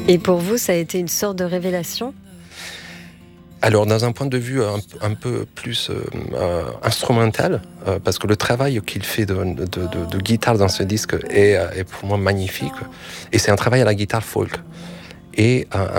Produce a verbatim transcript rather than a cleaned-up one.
Et pour vous, ça a été une sorte de révélation ? Alors, dans un point de vue un, un peu plus euh, euh, instrumental, euh, parce que le travail qu'il fait de, de, de, de guitare dans ce disque est, est pour moi magnifique. Et c'est un travail à la guitare folk. Et un,